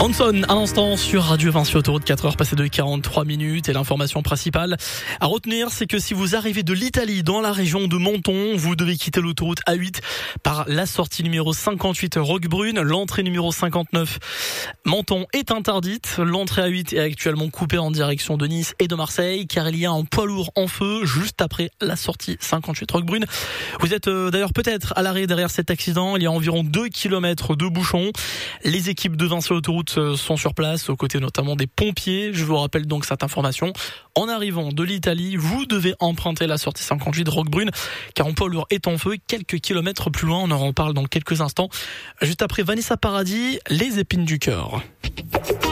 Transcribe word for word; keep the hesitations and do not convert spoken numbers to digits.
Hanson, un instant sur Radio Vinci Autoroute, quatre heures passées de quarante-trois minutes. Et l'information principale à retenir, c'est que si vous arrivez de l'Italie dans la région de Menton, vous devez quitter l'autoroute A huit par la sortie numéro cinquante-huit Roquebrune. L'entrée numéro cinquante-neuf Menton est interdite. L'entrée A huit est actuellement coupée en direction de Nice et de Marseille car il y a un poids lourd en feu juste après la sortie cinquante-huit Roquebrune. Vous êtes euh, d'ailleurs peut-être à l'arrêt derrière cet accident. Il y a environ deux kilomètres de bouchons. Les équipes de Vinci Autoroute sont sur place, aux côtés notamment des pompiers. Je vous rappelle donc cette information. En arrivant de l'Italie, vous devez emprunter la sortie cinquante-huit Roquebrune, car un poids lourd est en feu quelques kilomètres plus loin. On en reparle dans quelques instants. Juste après Vanessa Paradis, les épines du cœur.